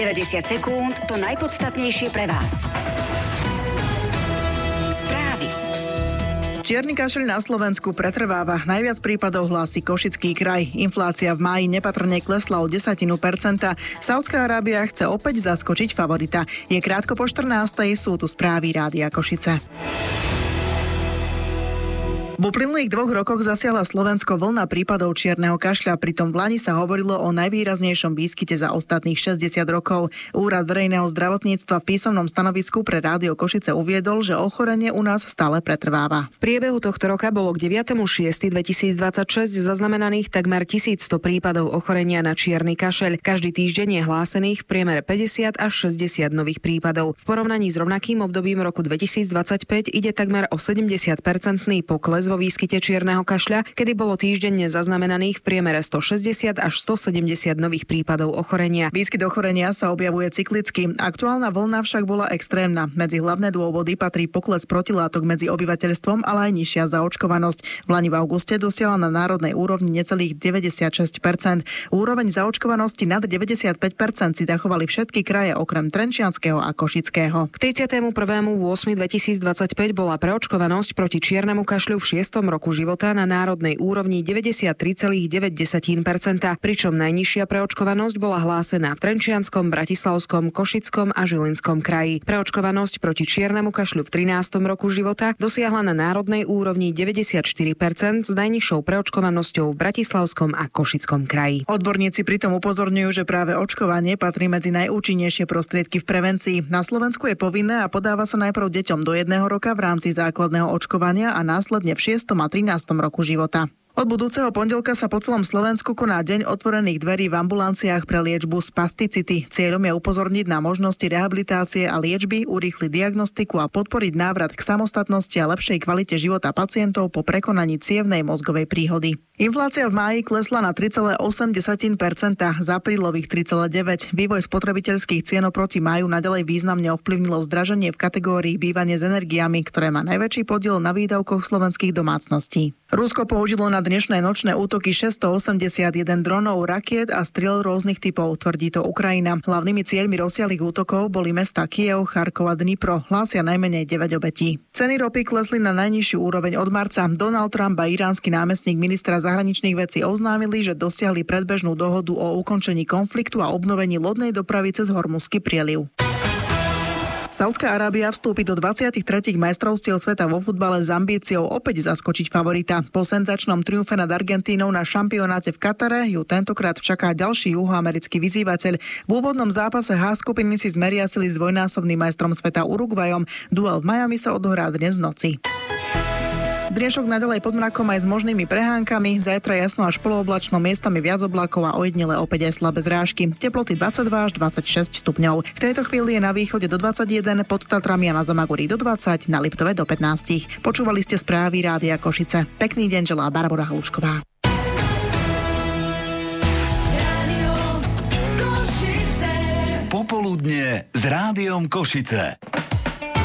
90 sekúnd, to najpodstatnejšie pre vás. Správy. Čierny kašeľ na Slovensku pretrváva. Najviac prípadov hlási Košický kraj. Inflácia v máji nepatrne klesla o 0,1%. Saudská Arábia chce opäť zaskočiť favorita. Je krátko po 14:00, sú tu správy Rádia Košice. V uplynulých 2 rokoch zasiahla Slovensko vlna prípadov čierneho kašľa, pritom v lani sa hovorilo o najvýraznejšom výskyte za ostatných 60 rokov. Úrad verejného zdravotníctva v písomnom stanovisku pre Rádio Košice uviedol, že ochorenie u nás stále pretrváva. V priebehu tohto roka bolo k 9.6.2026 zaznamenaných takmer 1100 prípadov ochorenia na čierny kašeľ. Každý týždeň je hlásených v priemere 50 až 60 nových prípadov. V porovnaní s rovnakým obdobím roku 2025 ide takmer o 70% pokles vo výskyte čierneho kašľa, kedy bolo týždenne zaznamenaných v priemere 160 až 170 nových prípadov ochorenia. Výskyt ochorenia sa objavuje cyklicky. Aktuálna vlna však bola extrémna. Medzi hlavné dôvody patrí pokles protilátok medzi obyvateľstvom, ale aj nižšia zaočkovanosť. V lani v auguste dosiahla na národnej úrovni necelých 96%. Úroveň zaočkovanosti nad 95% si zachovali všetky kraje okrem Trenčianskeho a Košického. K 31.8.2025 bola preočkovanosť proti čiernemu kašľu v 6. roku života na národnej úrovni 93,9%, pričom najnižšia preočkovanosť bola hlásená v Trenčianskom, Bratislavskom, Košickom a Žilinskom kraji. Preočkovanosť proti čiernemu kašľu v 13. roku života dosiahla na národnej úrovni 94% s najnižšou preočkovanosťou v Bratislavskom a Košickom kraji. Odborníci pritom upozorňujú, že práve očkovanie patrí medzi najúčinnejšie prostriedky v prevencii. Na Slovensku je povinné a podáva sa najprv deťom do 1 roka v rámci základného očkovania a následne v 6. a 13. roku života. Od budúceho pondelka sa po celom Slovensku koná deň otvorených dverí v ambulanciách pre liečbu spasticity. Cieľom je upozorniť na možnosti rehabilitácie a liečby, urýchliť diagnostiku a podporiť návrat k samostatnosti a lepšej kvalite života pacientov po prekonaní cievnej mozgovej príhody. Inflácia v máji klesla na 3,8%, z aprílových 3,9%. Vývoj spotrebiteľských cien oproti máju naďalej významne ovplyvnilo zdraženie v kategórii bývanie s energiami, ktoré má najväčší podiel na výdavkoch slovenských domácností. Rusko použilo na dnešné nočné útoky 681 dronov, rakiet a striel rôznych typov, tvrdí to Ukrajina. Hlavnými cieľmi rozsiahlych útokov boli mestá Kyjev, Charkov a Dnipro. Hlásia najmenej 9 obetí. Ceny ropy klesli na najnižšiu úroveň od marca. Donald Trump a iránsky námestník ministra zahraničných vecí oznámili, že dosiahli predbežnú dohodu o ukončení konfliktu a obnovení lodnej dopravy cez Hormuzský prieliv. Saudská Arábia vstúpi do 23. majstrovstiev sveta vo futbale s ambíciou opäť zaskočiť favorita. Po senzačnom triumfe nad Argentínou na šampionáte v Katare ju tentokrát čaká ďalší juhoamerický vyzývateľ. V úvodnom zápase H skupiny si zmeria sily s dvojnásobným majstrom sveta Uruguayom. Duel v Miami sa odohrá dnes v noci. Dnešok naďalej pod mrakom aj s možnými prehánkami, zajtra jasno až polooblačno, miestami viac oblákov a ojedinele opäť aj slabé zrážky. Teploty 22 až 26 stupňov. V tejto chvíli je na východe do 21, pod Tatrami a na Zamagori do 20, na Liptove do 15. Počúvali ste správy Rádia Košice. Pekný deň želá Barbora Halúšková. Popoludnie s Rádiom Košice.